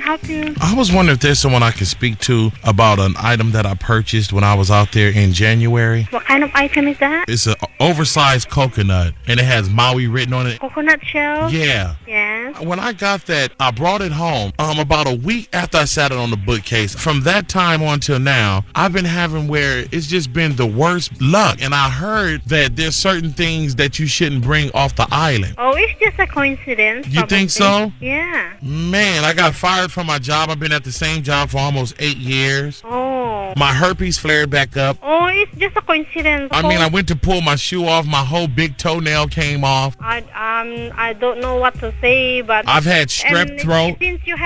help you? I was wondering if there's someone I could speak to about an item that I purchased when I was out there in January. What kind of item is that? It's an oversized coconut, and it has Maui written on it. Coconut shell? Yeah. Yes. When I got that, I brought it home about a week after I sat it on the bookcase. From that time on till now, I've been having where it's just been the worst luck. And I heard that there's certain things that you shouldn't bring off the island. Oh, it's just a coincidence. You think so? Yeah. Man, I got fired from my job. I've been at the same job for almost 8 years. Oh. My herpes flared back up. Oh, it's just a coincidence. I mean, I went to pull my shoe off. My whole big toenail came off. I don't know what to say, but I've had strep throat. Since you